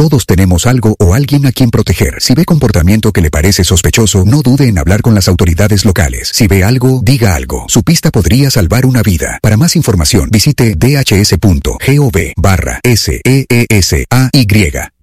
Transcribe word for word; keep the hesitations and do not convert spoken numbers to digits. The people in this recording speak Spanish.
Todos tenemos algo o alguien a quien proteger. Si ve comportamiento que le parece sospechoso, no dude en hablar con las autoridades locales. Si ve algo, diga algo. Su pista podría salvar una vida. Para más información, visite dhs punto gov barra S E E S A Y.